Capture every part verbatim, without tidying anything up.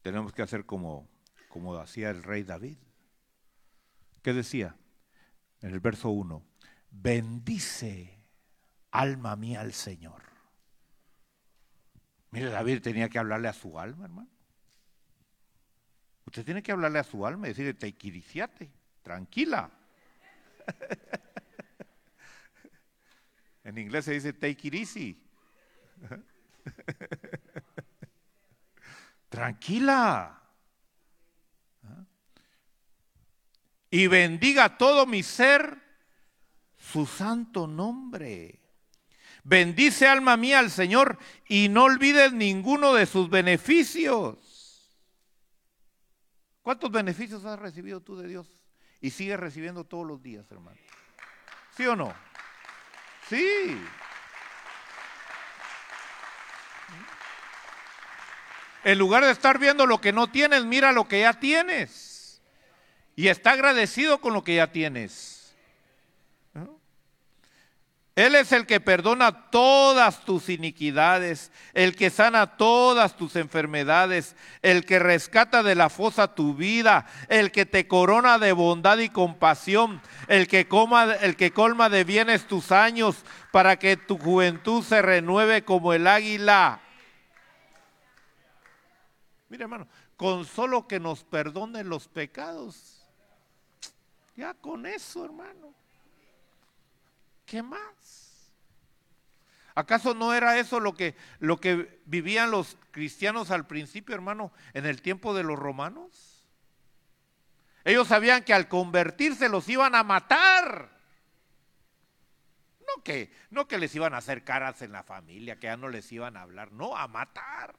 tenemos que hacer como, como hacía el rey David. ¿Qué decía? En el verso uno, bendice alma mía al Señor. Mire, David tenía que hablarle a su alma, hermano. Usted tiene que hablarle a su alma y decirle, tequiriciate, tranquila. En inglés se dice take it easy. Tranquila. Y bendiga todo mi ser su santo nombre. Bendice alma mía al Señor y no olvides ninguno de sus beneficios. ¿Cuántos beneficios has recibido tú de Dios? Y sigues recibiendo todos los días, hermano. ¿Sí o no? Sí. En lugar de estar viendo lo que no tienes, mira lo que ya tienes. Y está agradecido con lo que ya tienes. Él es el que perdona todas tus iniquidades, el que sana todas tus enfermedades, el que rescata de la fosa tu vida, el que te corona de bondad y compasión, el que, coma, el que colma de bienes tus años para que tu juventud se renueve como el águila. Mira, hermano, con solo que nos perdone los pecados, ya con eso, hermano. ¿Qué más? ¿Acaso no era eso lo que, lo que vivían los cristianos al principio, hermano, en el tiempo de los romanos? Ellos sabían que al convertirse los iban a matar. No que, no que les iban a hacer caras en la familia, que ya no les iban a hablar, no, a matar.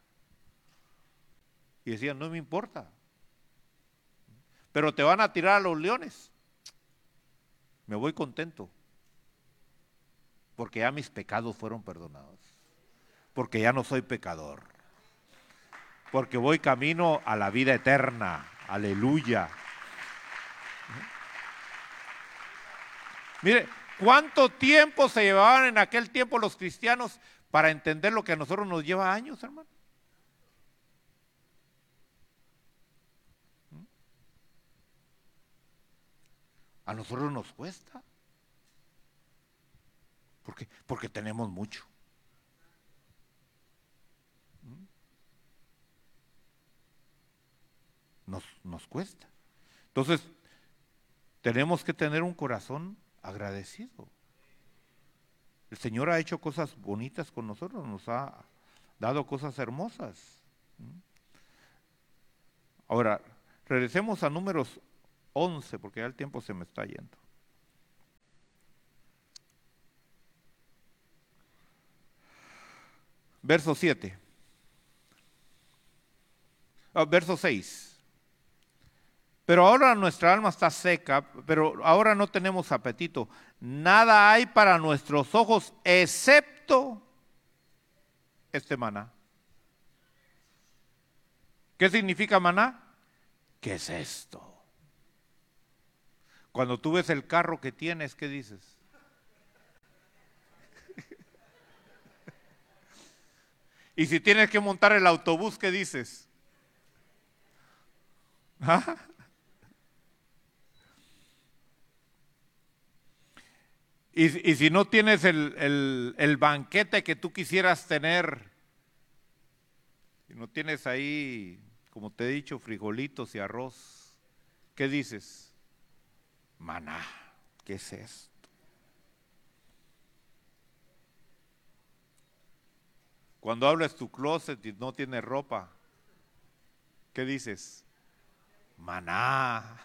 Y decían, no me importa, pero te van a tirar a los leones. Me voy contento. Porque ya mis pecados fueron perdonados. Porque ya no soy pecador. Porque voy camino a la vida eterna. Aleluya. Mire, ¿cuánto tiempo se llevaban en aquel tiempo los cristianos para entender lo que a nosotros nos lleva años, hermano? A nosotros nos cuesta. ¿Por qué? Porque tenemos mucho. Nos, nos cuesta. Entonces, tenemos que tener un corazón agradecido. El Señor ha hecho cosas bonitas con nosotros, nos ha dado cosas hermosas. Ahora, regresemos a Números once, porque ya el tiempo se me está yendo. Verso siete. Oh, verso seis. Pero ahora nuestra alma está seca, pero ahora no tenemos apetito. Nada hay para nuestros ojos excepto este maná. ¿Qué significa maná? ¿Qué es esto? Cuando tú ves el carro que tienes, ¿qué dices? Y si tienes que montar el autobús, ¿qué dices? ¿Ah? Y, y si no tienes el, el, el banquete que tú quisieras tener, y no tienes ahí, como te he dicho, frijolitos y arroz, ¿qué dices? Maná, ¿qué es esto? Cuando abres tu closet y no tienes ropa, ¿qué dices? Maná.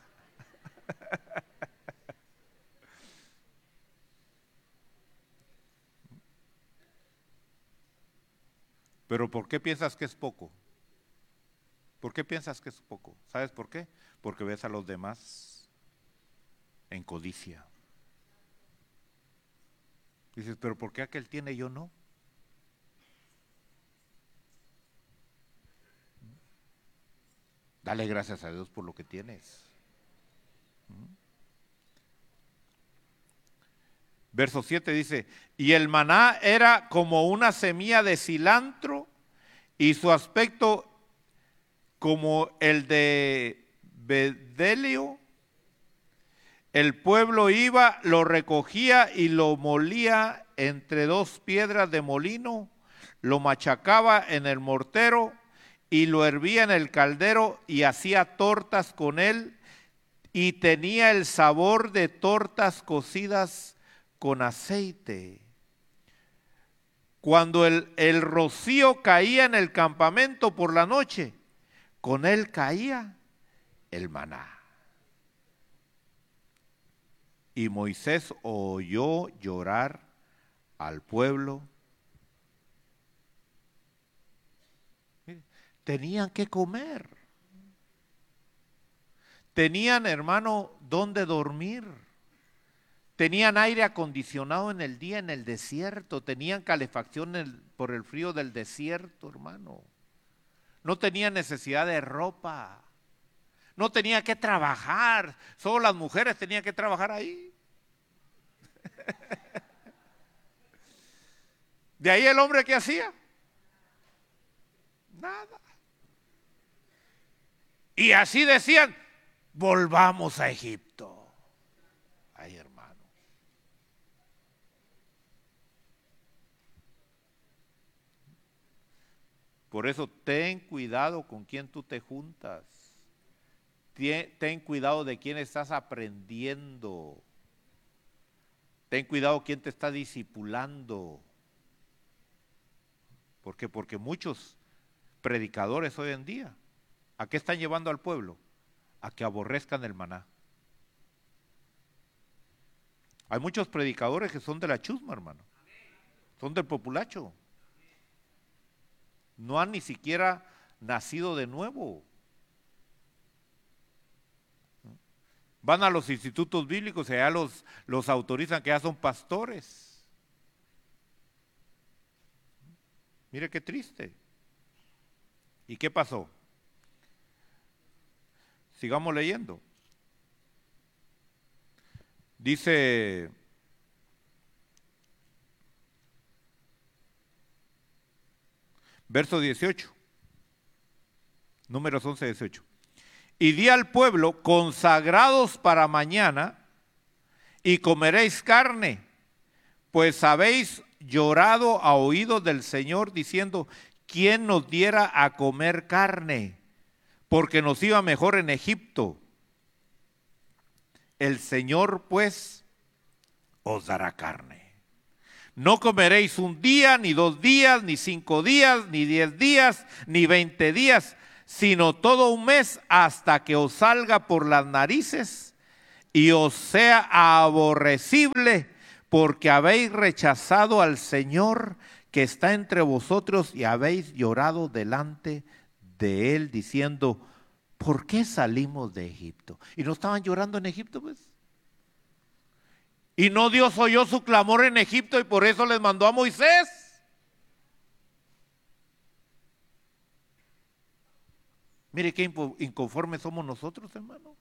Pero ¿por qué piensas que es poco? ¿Por qué piensas que es poco? ¿Sabes por qué? Porque ves a los demás en codicia. Dices, pero ¿por qué aquel tiene y yo no? Dale gracias a Dios por lo que tienes. Verso siete dice, y el maná era como una semilla de cilantro y su aspecto como el de Bedelio. El pueblo iba, lo recogía y lo molía entre dos piedras de molino, lo machacaba en el mortero y lo hervía en el caldero y hacía tortas con él, y tenía el sabor de tortas cocidas con aceite. Cuando el, el rocío caía en el campamento por la noche, con él caía el maná. Y Moisés oyó llorar al pueblo. Tenían que comer. Tenían, hermano, dónde dormir. Tenían aire acondicionado en el día en el desierto. Tenían calefacción en el, por el frío del desierto, hermano. No tenían necesidad de ropa. No tenía que trabajar, solo las mujeres tenían que trabajar ahí. De ahí el hombre, ¿qué hacía? Nada. Y así decían, volvamos a Egipto. Ay, hermano. Por eso ten cuidado con quién tú te juntas. Ten cuidado de quién estás aprendiendo. Ten cuidado quién te está discipulando. ¿Por qué? Porque muchos predicadores hoy en día, ¿a qué están llevando al pueblo? A que aborrezcan el maná. Hay muchos predicadores que son de la chusma, hermano. Son del populacho. No han ni siquiera nacido de nuevo. Van a los institutos bíblicos y allá los, los autorizan que ya son pastores. Mire qué triste. ¿Y qué pasó? Sigamos leyendo. Dice, verso dieciocho, números once, dieciocho. Y di al pueblo, consagrados para mañana, y comeréis carne, pues habéis llorado a oídos del Señor, diciendo, ¿quién nos diera a comer carne? Porque nos iba mejor en Egipto. El Señor, pues, os dará carne. No comeréis un día, ni dos días, ni cinco días, ni diez días, ni veinte días, sino todo un mes, hasta que os salga por las narices y os sea aborrecible, porque habéis rechazado al Señor que está entre vosotros y habéis llorado delante de Él, diciendo, ¿por qué salimos de Egipto? ¿Y no estaban llorando en Egipto, pues? ¿Y no Dios oyó su clamor en Egipto y por eso les mandó a Moisés? Mire qué inconformes somos nosotros, hermano.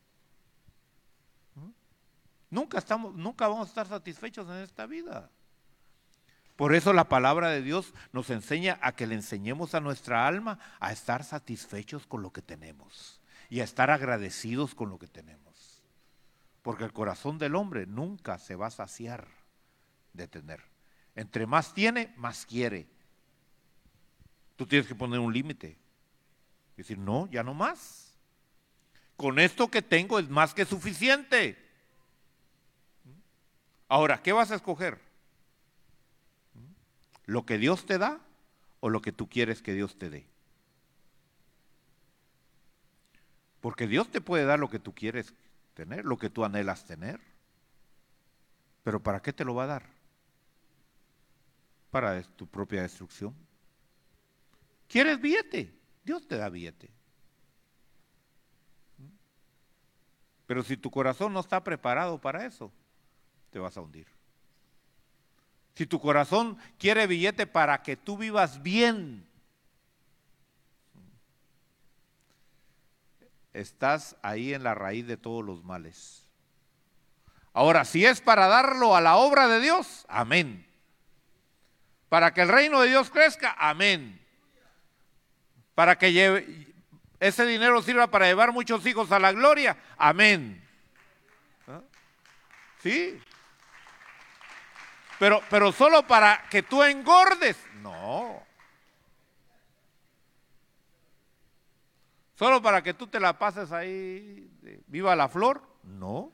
Nunca estamos, nunca vamos a estar satisfechos en esta vida. Por eso la palabra de Dios nos enseña a que le enseñemos a nuestra alma a estar satisfechos con lo que tenemos y a estar agradecidos con lo que tenemos. Porque el corazón del hombre nunca se va a saciar de tener. Entre más tiene, más quiere. Tú tienes que poner un límite. Decir, no, ya no más. Con esto que tengo es más que suficiente. Ahora, ¿qué vas a escoger? ¿Lo que Dios te da o lo que tú quieres que Dios te dé? Porque Dios te puede dar lo que tú quieres tener, lo que tú anhelas tener. Pero ¿para qué te lo va a dar? Para tu propia destrucción. ¿Quieres billete? Dios te da billete. Pero si tu corazón no está preparado para eso, te vas a hundir. Si tu corazón quiere billete para que tú vivas bien, estás ahí en la raíz de todos los males. Ahora, si es para darlo a la obra de Dios, amén. Para que el reino de Dios crezca, amén. Para que lleve, ese dinero sirva para llevar muchos hijos a la gloria. Amén. ¿Ah? Sí. Pero, pero solo para que tú engordes. No. Solo para que tú te la pases ahí, de, viva la flor. No.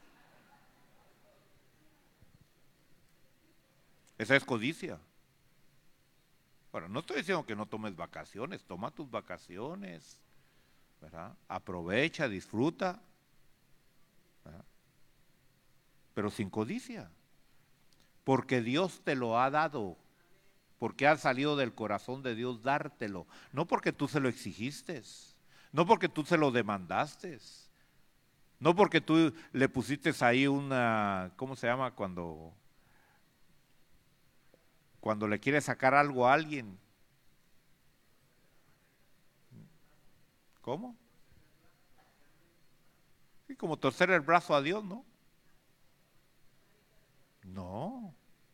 Esa es codicia. Bueno, no estoy diciendo que no tomes vacaciones, toma tus vacaciones, ¿verdad? Aprovecha, disfruta, ¿verdad? Pero sin codicia, porque Dios te lo ha dado, porque ha salido del corazón de Dios dártelo, no porque tú se lo exigiste, no porque tú se lo demandaste, no porque tú le pusiste ahí una, ¿cómo se llama cuando... Cuando le quieres sacar algo a alguien? ¿Cómo? Sí, como torcer el brazo a Dios, ¿no? No.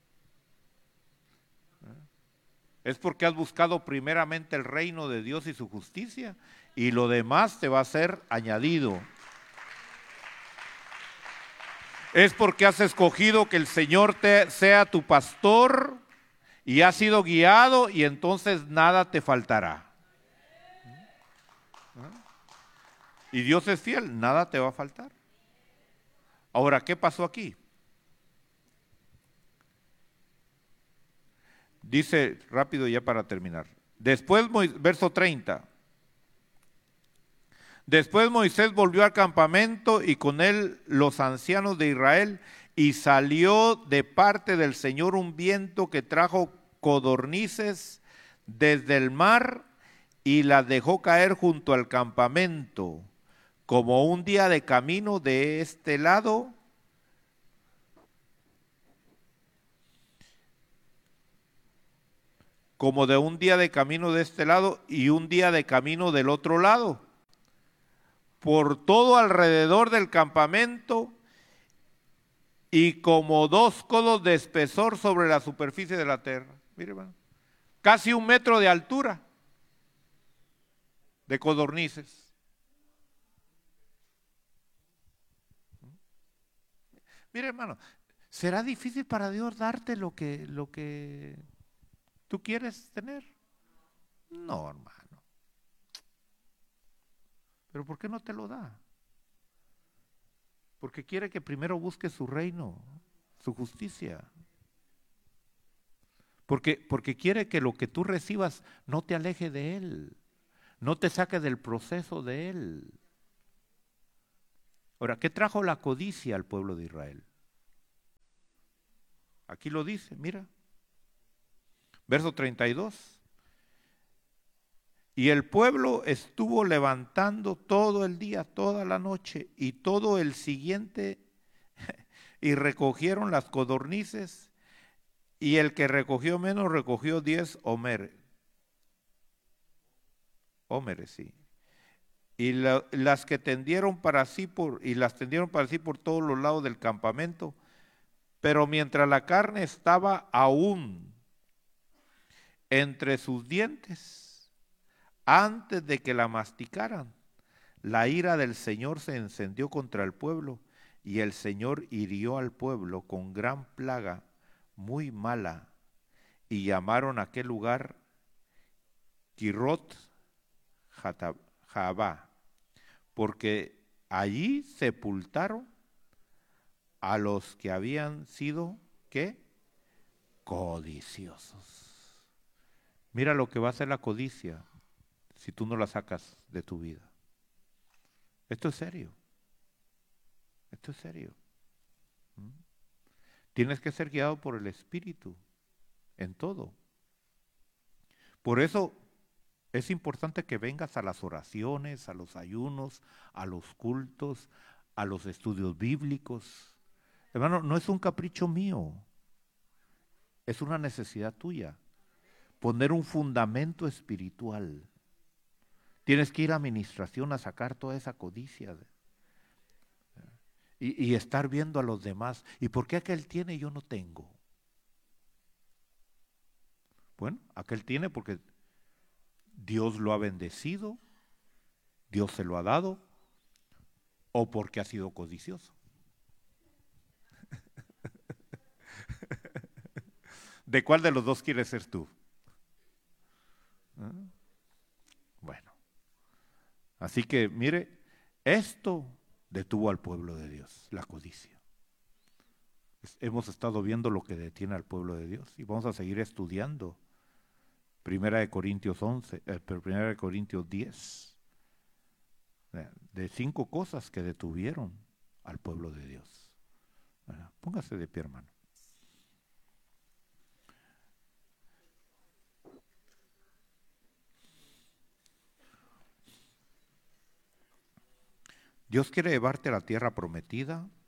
Es porque has buscado primeramente el reino de Dios y su justicia, y lo demás te va a ser añadido. Es porque has escogido que el Señor te, sea tu pastor, y has sido guiado, y entonces nada te faltará. Y Dios es fiel, nada te va a faltar. Ahora, ¿qué pasó aquí? Dice rápido ya para terminar. Después, verso treinta. Después Moisés volvió al campamento y con él los ancianos de Israel, y salió de parte del Señor un viento que trajo codornices desde el mar y las dejó caer junto al campamento, como un día de camino de este lado como de un día de camino de este lado y un día de camino del otro lado, por todo alrededor del campamento, y como dos codos de espesor sobre la superficie de la tierra. Mire, hermano, casi un metro de altura de codornices. Mire, hermano, ¿será difícil para Dios darte lo que, lo que tú quieres tener? No, hermano. ¿Pero por qué no te lo da? Porque quiere que primero busques su reino, su justicia. Porque, porque quiere que lo que tú recibas no te aleje de Él, no te saque del proceso de Él. Ahora, ¿qué trajo la codicia al pueblo de Israel? Aquí lo dice, mira. Verso treinta y dos. Y el pueblo estuvo levantando todo el día, toda la noche y todo el siguiente, y recogieron las codornices, y el que recogió menos recogió diez homeres. Homeres, sí. Y la, las que tendieron para sí por, y las tendieron para sí por todos los lados del campamento, pero mientras la carne estaba aún entre sus dientes, antes de que la masticaran, la ira del Señor se encendió contra el pueblo, y el Señor hirió al pueblo con gran plaga muy mala, y llamaron a aquel lugar Kirot Jaabá, porque allí sepultaron a los que habían sido, ¿qué? Codiciosos. Mira lo que va a hacer la codicia si tú no la sacas de tu vida. Esto es serio. Esto es serio. ¿Mm? Tienes que ser guiado por el Espíritu en todo. Por eso es importante que vengas a las oraciones, a los ayunos, a los cultos, a los estudios bíblicos. Hermano, no es un capricho mío, es una necesidad tuya. Poner un fundamento espiritual. Tienes que ir a administración a sacar toda esa codicia. Y, y estar viendo a los demás. ¿Y por qué aquel tiene y yo no tengo? Bueno, aquel tiene porque Dios lo ha bendecido Dios se lo ha dado o porque ha sido codicioso. ¿De cuál de los dos quieres ser tú? ¿Ah? Bueno, así que mire, esto detuvo al pueblo de Dios, la codicia. Hemos estado viendo lo que detiene al pueblo de Dios y vamos a seguir estudiando. Primera de Corintios once, eh, Primera de Corintios diez, de cinco cosas que detuvieron al pueblo de Dios. Bueno, póngase de pie, hermano. Dios quiere llevarte a la tierra prometida.